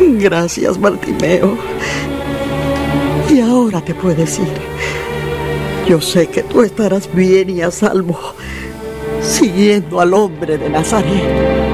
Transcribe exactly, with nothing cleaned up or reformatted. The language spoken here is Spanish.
Gracias, Bartimeo. Y ahora te puedes ir. Yo sé que tú estarás bien y a salvo, siguiendo al hombre de Nazaret.